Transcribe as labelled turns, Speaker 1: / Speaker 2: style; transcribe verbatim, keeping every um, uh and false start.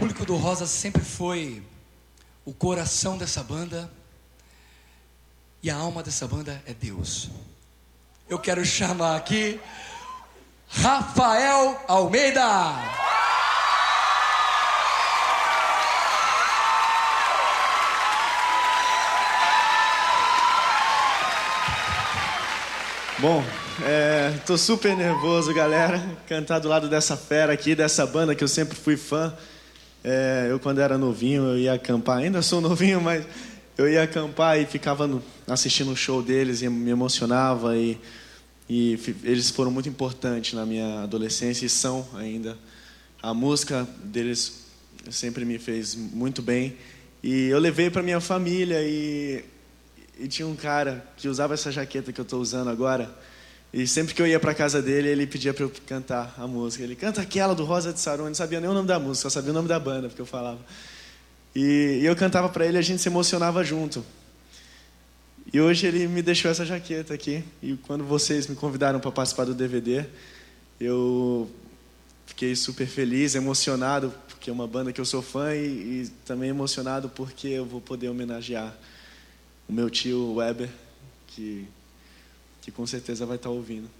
Speaker 1: público do Rosa sempre foi o coração dessa banda. E a alma dessa banda é Deus. Eu quero chamar aqui Rafael Almeida.
Speaker 2: Bom, é, tô super nervoso, galera. Cantar do lado dessa fera aqui, dessa banda que eu sempre fui fã. É, eu, quando era novinho, eu ia acampar. Ainda sou novinho, mas eu ia acampar e ficava no, assistindo o show deles e me emocionava. E, e eles foram muito importantes na minha adolescência e são ainda. A música deles sempre me fez muito bem. E eu levei para minha família e... E tinha um cara que usava essa jaqueta que eu estou usando agora. E sempre que eu ia para casa dele, ele pedia para eu cantar a música. Ele canta aquela do Rosa de Saron. Eu não sabia nem o nome da música, só sabia o nome da banda, porque eu falava. E, e eu cantava para ele e a gente se emocionava junto. E hoje ele me deixou essa jaqueta aqui. E quando vocês me convidaram para participar do D V D, eu fiquei super feliz, emocionado, porque é uma banda que eu sou fã. E, e também emocionado porque eu vou poder homenagear o meu tio Weber, que, que com certeza vai estar ouvindo.